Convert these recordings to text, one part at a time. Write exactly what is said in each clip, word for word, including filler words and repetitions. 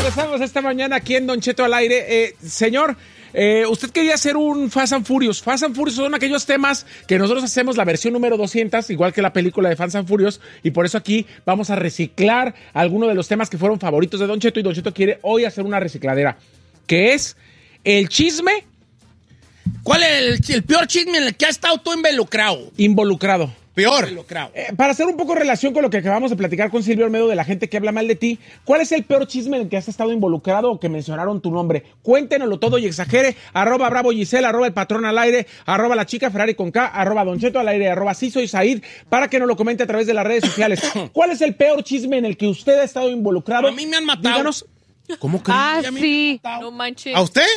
Regresamos esta mañana aquí en Don Cheto al aire. Eh, señor, eh, usted quería hacer un Fast and Furious. Fast and Furious son aquellos temas que nosotros hacemos la versión número doscientos, igual que la película de Fast and Furious, y por eso aquí vamos a reciclar algunos de los temas que fueron favoritos de Don Cheto, y Don Cheto quiere hoy hacer una recicladera, que es el chisme. ¿Cuál es el, el peor chisme en el que has estado tú involucrado? Involucrado. Peor. Eh, para hacer un poco relación con lo que acabamos de platicar con Silvio Olmedo de la gente que habla mal de ti, ¿cuál es el peor chisme en el que has estado involucrado o que mencionaron tu nombre? Cuéntenoslo todo y exagere. Arroba Bravo Giselle, arroba El Patrón al aire, arroba La Chica Ferrari con K, arroba Don Cheto al aire, arroba Sí Soy Said, para que nos lo comente a través de las redes sociales. ¿Cuál es el peor chisme en el que usted ha estado involucrado? A mí me han matado. Díganos. ¿Cómo que? Ah, Ya me sí. han matado. No manches. ¿A usted?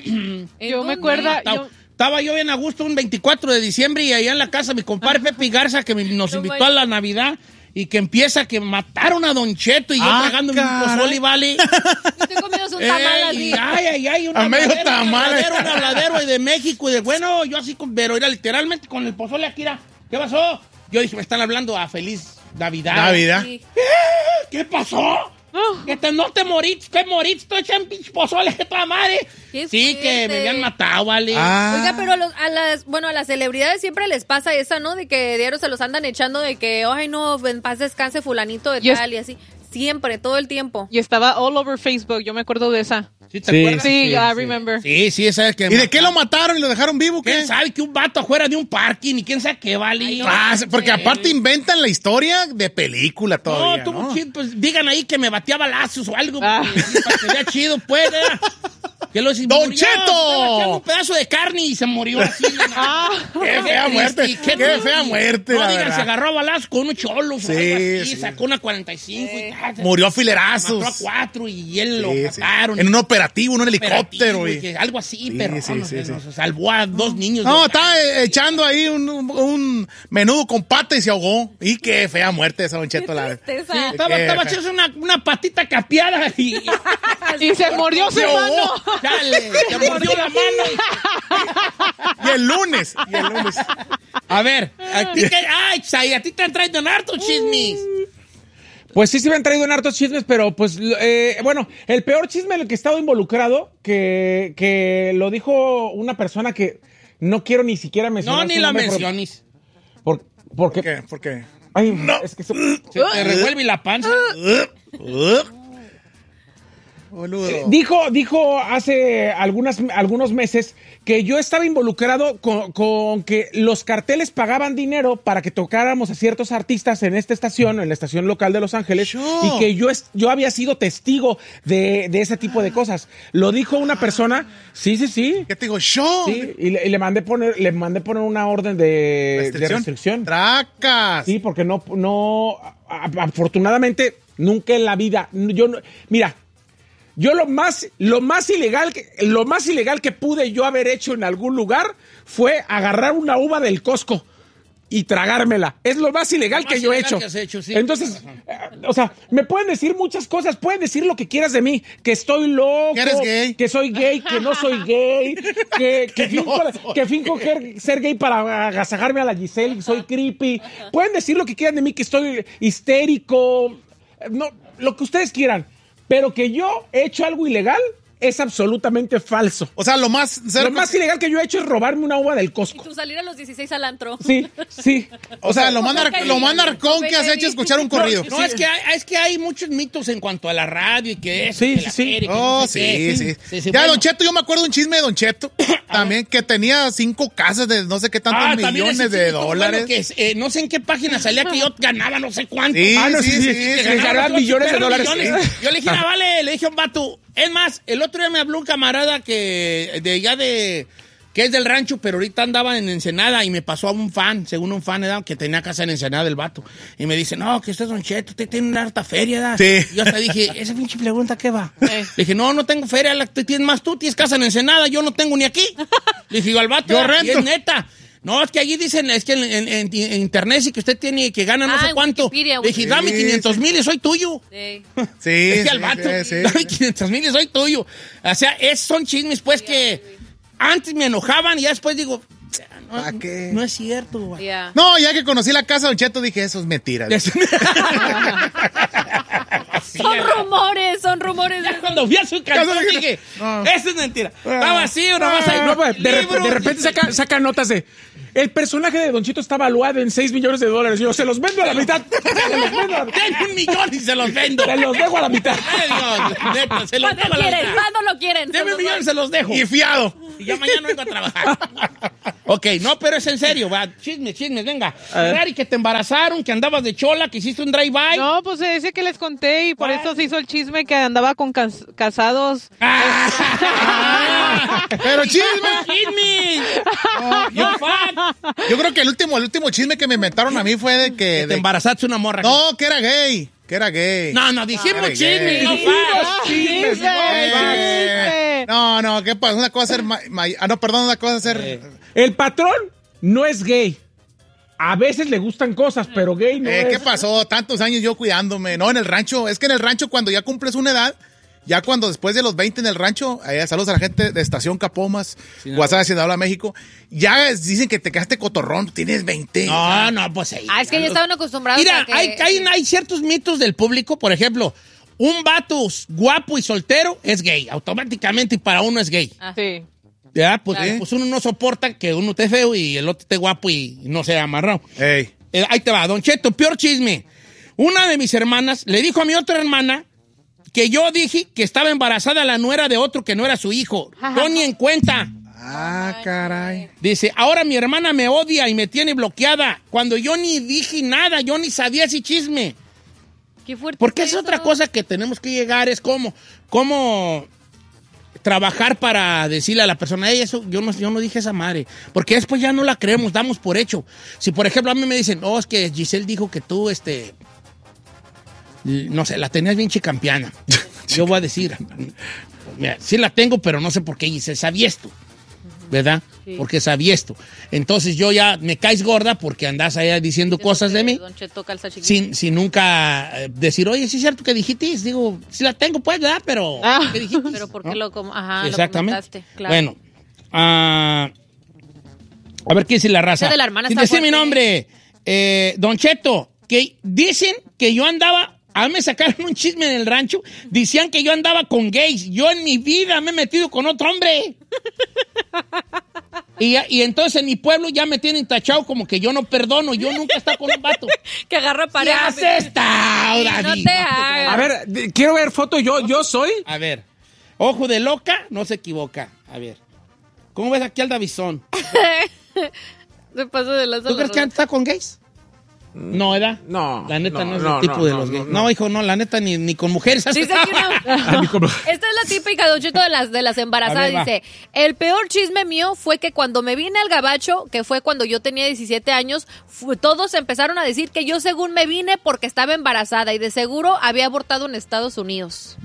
Yo me acuerdo. Me han matado. Yo, Estaba yo bien a gusto un veinticuatro de diciembre y allá en la casa mi compadre Pepe Garza, que me- nos No invitó manches. a la Navidad, y que empieza que mataron a Don Cheto y yo Ah, tragando mi caray. pozole, vale. Estoy comiendo un tamal Eh, así. y ay, ay, ay, un A medio habladero, tamal. Un habladero, un habladero y de México y de bueno, yo así con, pero era literalmente con el pozole aquí, era, ¿qué pasó? Yo dije, me están hablando a Feliz Navidad. Navidad. Sí. ¿Qué pasó? Que te- no te morís, que morís, estoy echando pinche pozole, que toda madre. Qué Sí, que fuerte. me habían matado, vale. Ah. Oiga, pero a, los- a las, bueno, a las celebridades siempre les pasa esa, ¿no? De que diario se los andan echando de que, ay, no, en paz descanse fulanito de Yes. tal y así. Siempre, todo el tiempo. y estaba all over Facebook, yo me acuerdo de esa. ¿Sí te Sí. acuerdas? Sí, I remember. Sí, sí, esa es que... ¿Y de qué lo mataron y lo dejaron vivo? ¿Qué? ¿Quién sabe que un vato afuera de un parking y quién sabe qué vale? Ah, porque aparte inventan la historia de película No, todavía, tuvo ¿no? chido, pues digan ahí que me batía balazos o algo, Ah. pues, para que vea chido, pues, ¿eh? Que lo ¡Don murió, Cheto! estaba echando un pedazo de carne y se murió así. Ah. ¡Qué fea muerte! ¡Qué, fea muerte, No la digan, verdad! se agarró a balazos con unos cholos Sí, o algo así, sí. sacó una cuarenta y cinco y tal. Murió a Mató a filerazos. cuatro y él lo Sí, sí. mataron. En un operativo, en un helicóptero. Operativo, y- que algo así, Sí, pero sí, no, sí, no, sí. no, se salvó a dos niños. No, de- estaba eh, echando ahí un, un- un menudo con pata y se ahogó. Y qué fea muerte esa Don Cheto. La... Tristeza. Sí, estaba, Qué estaba feo. haciendo una, una patita capeada y... Y se mordió su se mano. ahogó. Dale, se mordió la mano. Y el lunes. Y el lunes. A ver, a ti que... Ay, Chay, a ti te han traído en harto chismes. Pues sí se me han traído en hartos chismes, pero pues, lo- eh, bueno, el peor chisme en el que he estado involucrado, que, que lo dijo una persona que no quiero ni siquiera mencionar. No, ni su la nombre por- menciones. Por, porque, ¿Por qué? ¿Por qué? ay, es que eso- Se te revuelve la panza. Boludo. Eh, dijo, dijo hace algunas, algunos meses que yo estaba involucrado con, con que los carteles pagaban dinero para que tocáramos a ciertos artistas en esta estación, en la estación local de Los Ángeles, Yo. y que yo, es- yo había sido testigo de, de ese tipo de cosas. Lo dijo una persona, sí, sí, sí. ¿Qué te digo? ¡Yo! Sí, y le, y le mandé poner, le mandé poner una orden de de restricción. ¡Tracas! Sí, porque no, no, a- a- afortunadamente, nunca en la vida, yo no, mira, yo lo más, lo más ilegal, que, lo más ilegal que pude yo haber hecho en algún lugar fue agarrar una uva del Costco y tragármela. Es lo más ilegal Lo que más yo he ilegal hecho. que has hecho, sí, Entonces, tienes eh, o sea, me pueden decir muchas cosas, pueden decir lo que quieras de mí, que estoy loco, Que eres gay. que soy gay, que no soy gay, que, que, finjo, que finjo que- ser gay para agasajarme a la Giselle, que soy creepy. Pueden decir lo que quieran de mí, que estoy histérico, no, lo que ustedes quieran, pero que yo he hecho algo ilegal es absolutamente falso. O sea, lo más... Lo más ilegal que yo he hecho es robarme una uva del Y Costco. tú salir a los dieciséis al antro. Sí, sí. O sea, lo más, Con nar- Baby. lo más narcón Con que has Baby. hecho es escuchar un corrido. No, es, que hay, es que hay muchos mitos en cuanto a la radio y que eso, Sí, que la sí, sí. serie, que Oh, no sé sí, qué. sí. Sí, sí, Ya, bueno. Don Cheto, yo me acuerdo de un chisme de Don Cheto. También que tenía cinco casas de no sé qué tantos Ah, también millones ese de chico, bueno, dólares. que es, eh, no sé en qué página salía que yo ganaba no sé cuánto. Sí, Ah, no, sí, sí, sí, sí, que sí. ganaba Ganaba millones de pero dólares. millones. Yo le dije, ah, vale, le dije a un vato. Es más, el otro día me habló un camarada que de allá de... que es del rancho, pero ahorita andaba en Ensenada y me pasó a un fan, según un fan, ¿verdad? Que tenía casa en Ensenada del vato. Y me dice, no, que usted es Don Cheto, usted tiene una harta feria, ¿verdad? Sí. Y yo hasta dije, esa pinche pregunta, ¿qué va? Le dije, no, no tengo feria, la que tienes más tú, tienes casa en Ensenada, yo no tengo ni aquí. Le dije, al vato, Yo ¿verdad? rento. Y es neta. No, es que allí dicen, es que en, en- en- en internet sí que usted tiene, que gana no Ah, sé en cuánto. Wikipedia, Le dije, dame Sí, quinientos sí. mil y soy tuyo. Sí. Sí, Le dije sí, al vato, sí, sí. dame quinientos mil y soy tuyo. O sea, esos son chismes, pues, que antes me enojaban y ya después digo, no, ¿Pa' qué? no es cierto. güey. Yeah. No, ya que conocí la casa de Don Cheto dije, eso es mentira. Son rumores, son rumores. Ya cuando fui a su cantón dije, No. eso es mentira. Está vacío, nomás hay No, pues, de, rep- libros. de repente saca, saca notas de. El personaje de Don Chito está valuado en seis millones de dólares. Yo se los vendo a la mitad. Se los vendo a la mitad. Tengo un millón y se los vendo. Se los dejo a la mitad. Ay, Dios, neta, se los ¿Cuándo dejo a la quieren? mitad. ¿Cuándo lo quieren? Deme un millón y se los dejo. Y fiado. Y ya mañana vengo a trabajar. Ok, no, pero es en serio, va. Chismes, chismes, venga. Ferrari, que te embarazaron, que andabas de chola, que hiciste un drive-by. No, pues ese que les conté y por ¿Cuál? eso se hizo el chisme que andaba con cas- casados. Ah, Pero chisme. ¡Chisme! Yo, fact. Yo creo que el último, el último chisme que me inventaron a mí fue de que... Que te de- embarazaste una morra. no, que era gay. Que era gay. no, no, dijimos Ah, chisme, no gay. fact. Chisme, Eh, chisme. no, no, ¿qué pasa? Una cosa es ser... ma- ma- ah, no, perdón, una cosa es ser... El patrón no es gay. A veces le gustan cosas, pero gay no Eh, es. ¿Qué pasó? Tantos años yo cuidándome. No, en el rancho. Es que en el rancho cuando ya cumples una edad, ya cuando después de los veinte en el rancho, allá, saludos a la gente de Estación Capomas, Guasave, Sinaloa, México, ya dicen que te quedaste cotorrón, tienes veinte. No, no, pues ahí. Ah, es que ya estaban acostumbrados Mira, a que... hay, hay, hay ciertos mitos del público, por ejemplo, un vato guapo y soltero es gay, automáticamente, y para uno es gay. Ah. Sí. ¿Ya? Pues, Claro. pues uno no soporta que uno esté feo y el otro esté guapo y no sea amarrado. Ey. Eh, ahí te va, Don Cheto, peor chisme. Una de mis hermanas le dijo a mi otra hermana que yo dije que estaba embarazada la nuera de otro que no era su hijo. Yo ni en cuenta. Ah, caray. Dice, ahora mi hermana me odia y me tiene bloqueada cuando yo ni dije nada, yo ni sabía ese chisme. Qué fuerte. Porque es eso. otra cosa que tenemos que llegar, es como, como trabajar para decirle a la persona, "Ey, eso, yo no, yo no dije esa madre", porque después ya no la creemos, damos por hecho. Si por ejemplo a mí me dicen, oh, es que Giselle dijo que tú, este, no sé, la tenías bien chicampiana. Yo voy a decir, mira, sí la tengo, pero no sé por qué Giselle, sabía esto, ¿verdad? Sí. Porque sabía esto. Entonces yo ya me caes gorda porque andas allá diciendo cosas de mí. Don Cheto calza chiquito. Sin, sin nunca eh, decir, oye, sí es cierto que dijiste. Digo, sí la tengo, pues, ¿verdad? Pero, Ah. ¿qué dijiste? Pero ¿por qué ¿no? lo, com ajá, Exactamente. lo comentaste? Claro. Bueno, ah, a ver qué dice la raza. Ese de la hermana Sin está decir mi fuerte. nombre, eh, Don Cheto, que dicen que yo andaba, a mí me sacaron un chisme en el rancho, decían que yo andaba con gays. Yo en mi vida me he metido con otro hombre. Y, y entonces en mi pueblo ya me tienen tachado como que yo no perdono, yo nunca he estado con un vato. Que agarra ¿Qué pareja. haces esta, Sí, David? no te hagas. A ver, de- quiero ver foto. Yo, yo soy. A ver, ojo de loca, no se equivoca. A ver, ¿cómo ves aquí al Davizón? Se pasó de las ¿Tú crees que está con gays? No, ¿verdad? No, La neta no, no, es no, el tipo no, de no, los no, gays. no. No, hijo, no, la neta ni, ni con mujeres. has Dice estado. que no. A mí como- Esta es la típica, Don Cheto, de las, de las embarazadas. A ver, va. Dice, el peor chisme mío fue que cuando me vine al gabacho, que fue cuando yo tenía diecisiete años, fu- todos empezaron a decir que yo según me vine porque estaba embarazada y de seguro había abortado en Estados Unidos.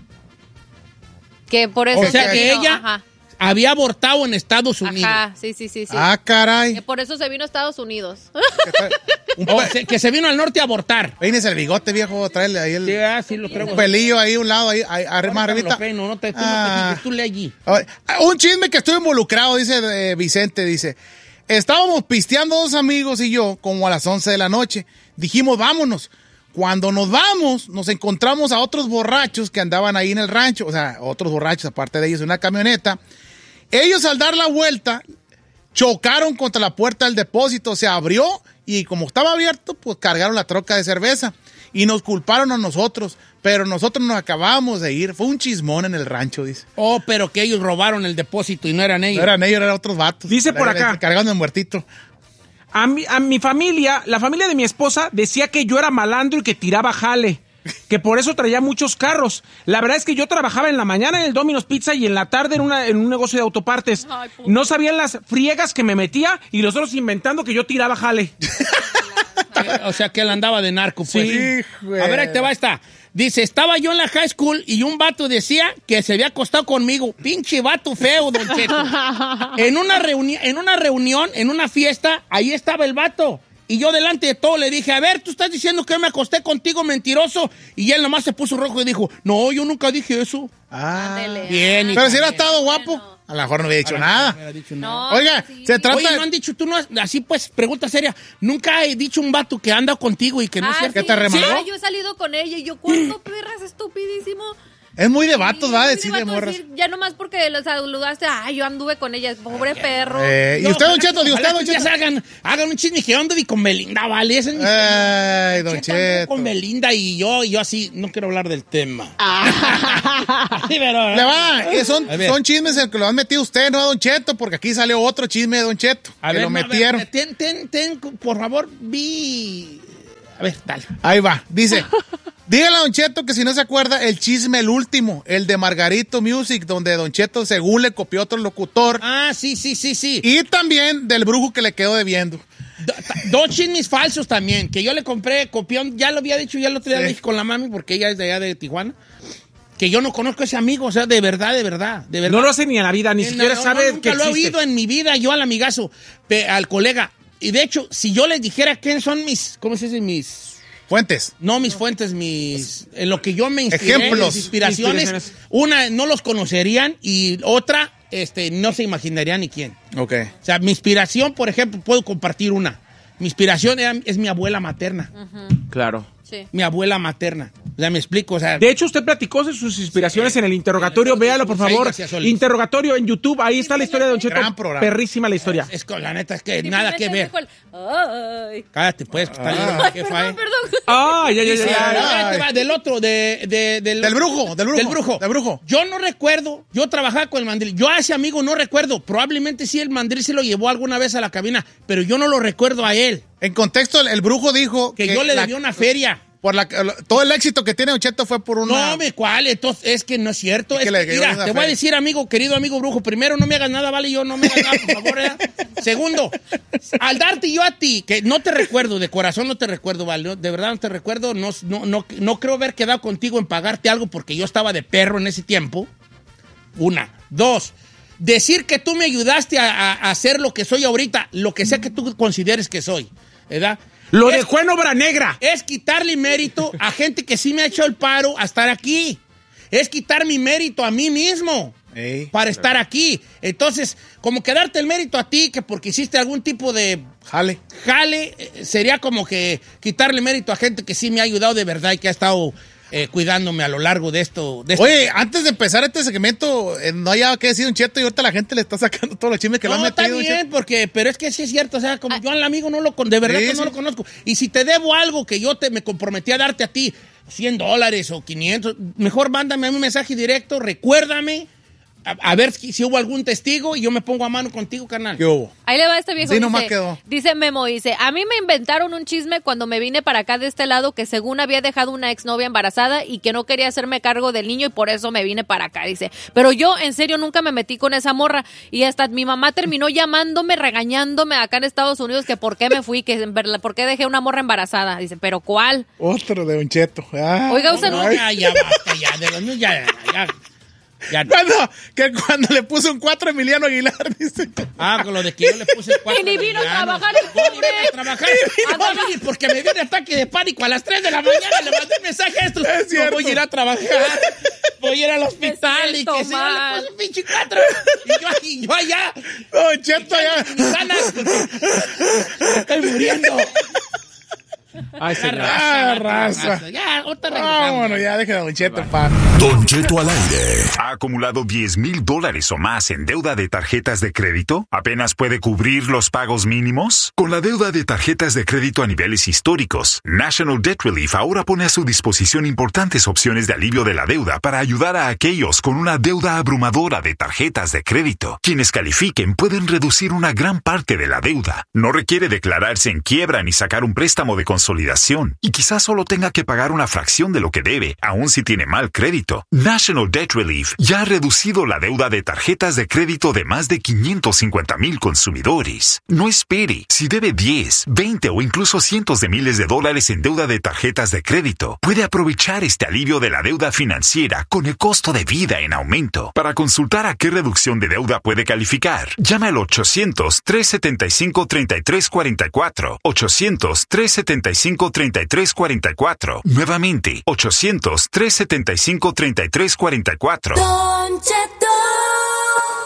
Que por eso... O sea se que vino, ella Ajá, había abortado en Estados Unidos. ajá, sí, sí, sí. sí. Ah, caray. Que por eso se vino a Estados Unidos. Un O pe- sea, que se vino al norte a abortar. Peínese el bigote, viejo. Tráele ahí el Sí, ah, sí, lo creo. un pelillo ahí a un lado, ahí, ahí, arri- más Ahorita me arribita. lo peino, no te, tú, Ah. no te quites, tú lee allí. A ver, un chisme que estoy involucrado, dice eh, Vicente, dice, estábamos pisteando dos amigos y yo, como a las once de la noche. Dijimos, vámonos. Cuando nos vamos, nos encontramos a otros borrachos que andaban ahí en el rancho, o sea, otros borrachos, aparte de ellos, en una camioneta. Ellos al dar la vuelta, chocaron contra la puerta del depósito, se abrió y como estaba abierto, pues cargaron la troca de cerveza y nos culparon a nosotros, pero nosotros nos acabamos de ir. Fue un chismón en el rancho, dice. Oh, pero que ellos robaron el depósito y no eran ellos. No eran ellos, eran otros vatos. Dice por Era- acá. Cargando el muertito. A mi, a mi familia, la familia de mi esposa decía que yo era malandro y que tiraba jale, que por eso traía muchos carros. La verdad es que yo trabajaba en la mañana en el Domino's Pizza y en la tarde en, una, en un negocio de autopartes. Ay, puta. No sabían las friegas que me metía y los otros inventando que yo tiraba jale. Eh, O sea, que él andaba de narco, pues. Sí, güey. A ver, ahí te va esta. Dice, estaba yo en la high school y un vato decía que se había acostado conmigo. Pinche vato feo, Don Cheto. En una, reuni en una reunión, en una fiesta, ahí estaba el vato. Y yo delante de todo le dije, a ver, tú estás diciendo que me acosté contigo, mentiroso. Y él nomás se puso rojo y dijo, no, yo nunca dije eso. Ah. Ándele. Bien, Pero hija, si era bien. estado guapo. A lo mejor no había dicho A lo mejor nada. no hubiera dicho nada. No, Oiga, sí. se trata... Oye, no han dicho, tú no has, así pues, pregunta seria, nunca he dicho un vato que anda contigo y que no Ah, es cierto. ¿Que te remangó? Ah, yo he salido con ella y yo, ¿cuánto perras estupidísimo? Es muy de vatos, va a Sí, decir sí, de vato morras. decir, ya nomás porque lo saludaste, ay, yo anduve con ella, pobre perro. Eh, ¿Y No, usted, Don ojalá Cheto? ¿Y que- usted, ojalá Don que Cheto? ya hagan, hagan un chisme que yo anduve con Belinda, ¿vale? Ese es mi Ay, Don Cheto anduvo Cheto. con Belinda y yo, y yo así, no quiero hablar del tema. Sí, pero... Le va, eh, son, A ver. son chismes en que lo han metido usted, no a Don Cheto, porque aquí salió otro chisme de Don Cheto, A que ver, lo no, a ver, metieron. ten, ten, ten, por favor, vi... A ver, dale. Ahí va, dice, dígale a Don Cheto que si no se acuerda el chisme, el último, el de Margarito Music, donde Don Cheto según le copió otro locutor, Ah, sí, sí, sí, sí. y también del brujo que le quedó debiendo. Do- ta- Dos chismes falsos también, que yo le compré copión, ya lo había dicho, ya lo otro día Sí. le dije con la mami, porque ella es de allá de Tijuana, que yo no conozco a ese amigo, o sea, de verdad, de verdad, de verdad. No lo hace ni en la vida, ni Eh, siquiera no, sabe no, nunca que lo he existe. oído en mi vida, yo al amigazo, pe- al colega. Y de hecho, si yo les dijera quiénes son mis, ¿cómo se dice? Mis... Fuentes. No mis fuentes, mis... En lo que yo me inspiré, Ejemplos. mis inspiraciones, Inspiraciones. una no los conocerían y otra este, no se imaginarían ni quién. Ok. O sea, mi inspiración, por ejemplo, puedo compartir una. Mi inspiración era- es mi abuela materna. Claro. Sí. Mi abuela materna. O sea, me explico, o sea... De hecho, usted platicó de sus inspiraciones en el interrogatorio. Véalo, por favor. Ahí, Solís. Interrogatorio en YouTube. Ahí está la historia de Don Cheto. Gran programa. Perrísima la historia. es con la neta, es que nada que ver. Simplemente dijo el, Ay. Cállate, pues, que está bien, Ay, jefa, perdón, eh. perdón. Ah, ya, ya, ya, Sí, ya. ahora ahí te va, del otro, de, de- del, Del brujo, del brujo, Del brujo. del brujo. Yo no recuerdo, yo trabajaba con el mandril. Yo a ese amigo no recuerdo. Probablemente sí el mandril se lo llevó alguna vez a la cabina, pero yo no lo recuerdo a él. En contexto, el, el brujo dijo Que, yo le la- debía una feria. por la, todo el éxito que tiene Don Cheto fue por una... No, me cuál, entonces es que no es cierto. Y que Es le que, dio mira, una te voy a feria. decir, amigo, querido amigo brujo, primero, no me hagas nada, vale, yo no me hagas nada, por favor. ¿eh? Segundo, al darte yo a ti, que no te recuerdo, de corazón no te recuerdo, vale, no, de verdad no te recuerdo, no, no, no, no creo haber quedado contigo en pagarte algo porque yo estaba de perro en ese tiempo. Una. Dos, decir que tú me ayudaste a, a- a hacer lo que soy ahorita, lo que sea que tú consideres que soy, ¿verdad? Lo Es- dejó en obra negra. es quitarle mérito a gente que sí me ha hecho el paro a estar aquí. Es quitar mi mérito a mí mismo Ey. para estar aquí. Entonces, como que darte el mérito a ti, que porque hiciste algún tipo de Jale. jale, eh, sería como que quitarle mérito a gente que sí me ha ayudado de verdad y que ha estado eh, cuidándome a lo largo de esto. De esto. Oye, antes de empezar este segmento, eh, no haya que decir Don Cheto y ahorita la gente le está sacando todos los chismes que le han No, está metido. Don Cheto. bien, porque, pero es que sí es cierto, o sea, como yo al amigo no lo con, de verdad Sí, que no sí. lo conozco. Y si te debo algo que yo te me comprometí a darte a ti, cien dólares o quinientos, mejor mándame a mi mensaje directo, recuérdame, a, a ver si, si hubo algún testigo y yo me pongo a mano contigo, carnal. ¿Qué hubo? Ahí le va este viejo. Sí, nomás dice, quedó. dice Memo, dice, a mí me inventaron un chisme cuando me vine para acá de este lado que según había dejado una exnovia embarazada y que no quería hacerme cargo del niño y por eso me vine para acá, dice. Pero yo en serio nunca me metí con esa morra y hasta mi mamá terminó llamándome, regañándome acá en Estados Unidos que por qué me fui, que en verdad, por qué dejé una morra embarazada. Dice, pero ¿cuál? Otro de Don Cheto. Ah. Oiga, usted No, no... ya, ya basta, ya, de los niños, ya, ya, ya. Ya no. Cuando, que cuando le puso un cuatro a Emiliano Aguilar, dice. Ah, con lo de que yo le puse cuatro. Y ni vino a bolivianos. trabajar el No, ni pobre. vino a trabajar. Ah, no, vine porque me dio un ataque de pánico a las tres de la mañana. Le mandé un mensaje a estos. Es No cierto. voy a ir a trabajar. Voy a ir al hospital. Me Y siento que si no mal. le puse un pinche cuatro. Y yo, y yo allá. Don Cheto ya. Ni sanas, porque estoy muriendo. Ay, Ya, señor. Ah, raza. Ya, otra regresamos. Vámonos, ya deja a Don Cheto, pa. Don Cheto al aire. ¿Ha acumulado diez mil dólares o más en deuda de tarjetas de crédito? ¿Apenas puede cubrir los pagos mínimos? Con la deuda de tarjetas de crédito a niveles históricos, National Debt Relief ahora pone a su disposición importantes opciones de alivio de la deuda para ayudar a aquellos con una deuda abrumadora de tarjetas de crédito. Quienes califiquen pueden reducir una gran parte de la deuda. No requiere declararse en quiebra ni sacar un préstamo de consolidación. Y quizás solo tenga que pagar una fracción de lo que debe, aun si tiene mal crédito. National Debt Relief ya ha reducido la deuda de tarjetas de crédito de más de quinientos cincuenta mil consumidores. No espere. Si debe diez, veinte o incluso cientos de miles de dólares en deuda de tarjetas de crédito, puede aprovechar este alivio de la deuda financiera con el costo de vida en aumento. Para consultar a qué reducción de deuda puede calificar, llame al ochocientos, tres setenta y cinco, treinta y tres cuarenta y cuatro. ochocientos, tres setenta y cinco, treinta y tres cuarenta y cuatro. Nuevamente, ochocientos, tres setenta y cinco, treinta y tres cuarenta y cuatro. Don Cheto.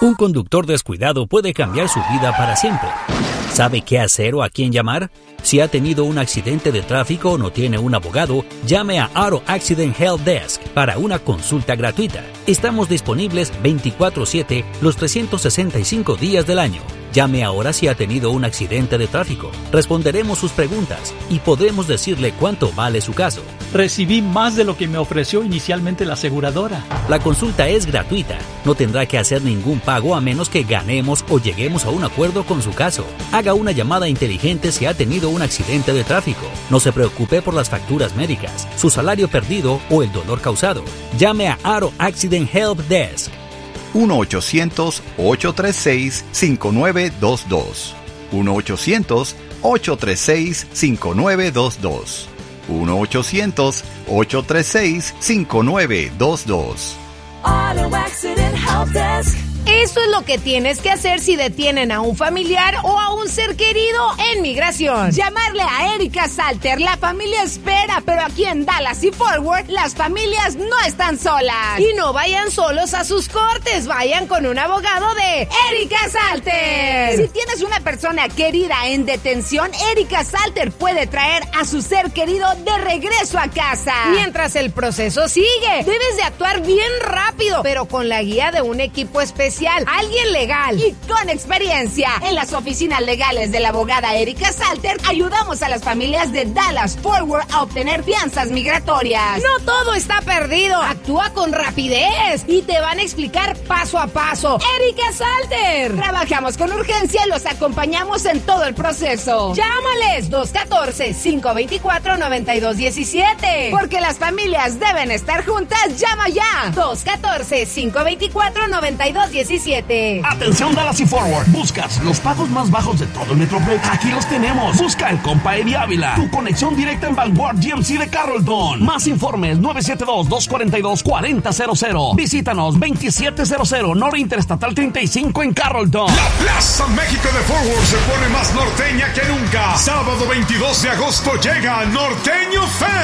Un conductor descuidado puede cambiar su vida para siempre. ¿Sabe qué hacer o a quién llamar? Si ha tenido un accidente de tráfico o no tiene un abogado, llame a Auto Accident Help Desk para una consulta gratuita. Estamos disponibles veinticuatro siete los trescientos sesenta y cinco días del año. Llame ahora si ha tenido un accidente de tráfico. Responderemos sus preguntas y podremos decirle cuánto vale su caso. Recibí más de lo que me ofreció inicialmente la aseguradora. La consulta es gratuita. No tendrá que hacer ningún pago a menos que ganemos o lleguemos a un acuerdo con su caso. Haga una llamada inteligente si ha tenido un accidente de tráfico. No se preocupe por las facturas médicas, su salario perdido o el dolor causado. Llame a Auto Accident Help Desk. uno ochocientos, ocho tres seis, cinco nueve dos dos. uno ochocientos, ocho tres seis, cinco nueve dos dos. uno ochocientos, ocho tres seis, cinco nueve dos dos. Auto Accident Help Desk. Eso es lo que tienes que hacer si detienen a un familiar o a un ser querido en migración. Llamarle a Erika Salter. La familia espera, pero aquí en Dallas y Fort Worth, las familias no están solas. Y no vayan solos a sus cortes, vayan con un abogado de Erika Salter. Si tienes una persona querida en detención, Erika Salter puede traer a su ser querido de regreso a casa. Mientras el proceso sigue, debes de actuar bien rápido, pero con la guía de un equipo especial. Alguien legal y con experiencia. En las oficinas legales de la abogada Erika Salter ayudamos a las familias de Dallas Fort Worth a obtener fianzas migratorias. No todo está perdido. Actúa con rapidez y te van a explicar paso a paso. Erika Salter. Trabajamos con urgencia y los acompañamos en todo el proceso. Llámales dos uno cuatro, cinco dos cuatro, nueve dos uno siete. Porque las familias deben estar juntas. Llama ya. dos uno cuatro, cinco dos cuatro, nueve dos uno siete. Atención Dallas y Fort Worth. ¿Buscas los pagos más bajos de todo el Metroplex? Aquí los tenemos. Busca en Compa Eddie Ávila, tu conexión directa en Vanguard G M C de Carrollton. Más informes nueve siete dos, dos cuatro dos, cuatro cero cero cero. Visítanos veintisiete cero cero Norte Interestatal treinta y cinco en Carrollton. La Plaza México de Fort Worth se pone más norteña que nunca. Sábado veintidós de agosto llega Norteño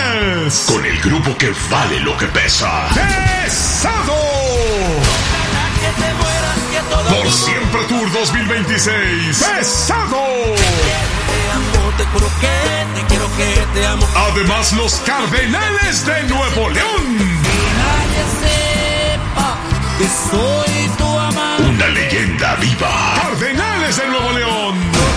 Fest con el grupo que vale lo que pesa. ¡Pesado! Por Siempre Tour dos mil veintiséis. ¡Pesado! Además, los Cardenales de Nuevo León. Una leyenda viva. Cardenales de Nuevo León.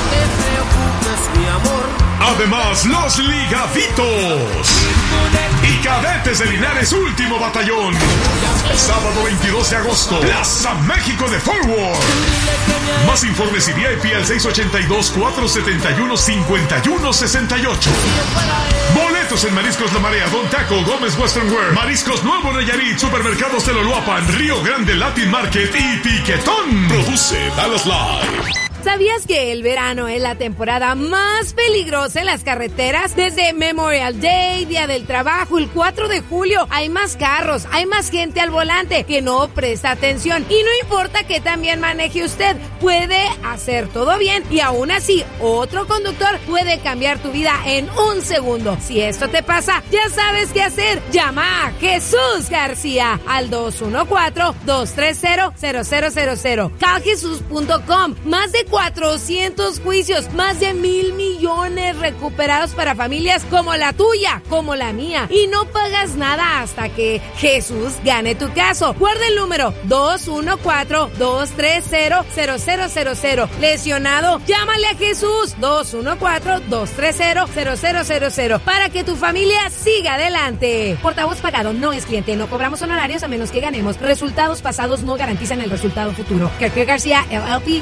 Además, los Ligaditos y Cadetes de Linares Último Batallón. Sábado veintidós de agosto, Plaza México de Fort Worth. Más informes y V I P al seis ocho dos, cuatro siete uno, cinco uno seis ocho. Boletos en Mariscos La Marea, Don Taco, Gómez Western Wear, Mariscos Nuevo Nayarit, Supermercados de Loloapan, Río Grande Latin Market y Tiquetón. Produce Dallas Live. ¿Sabías que el verano es la temporada más peligrosa en las carreteras? Desde Memorial Day, Día del Trabajo, el cuatro de julio, hay más carros, hay más gente al volante que no presta atención. Y no importa que también maneje usted, puede hacer todo bien y aún así otro conductor puede cambiar tu vida en un segundo. Si esto te pasa, ya sabes qué hacer. Llama a Jesús García al dos uno cuatro, dos tres cero, cero cero cero cero. cal jesús punto com. Más de cuatrocientos juicios, más de mil millones recuperados para familias como la tuya, como la mía. Y no pagas nada hasta que Jesús gane tu caso. Guarda el número dos uno cuatro, dos tres cero, cero cero cero cero. Lesionado, llámale a Jesús dos uno cuatro, dos tres cero, cero cero cero cero para que tu familia siga adelante. Portavoz pagado no es cliente. No cobramos honorarios a menos que ganemos. Resultados pasados no garantizan el resultado futuro. García García L L P,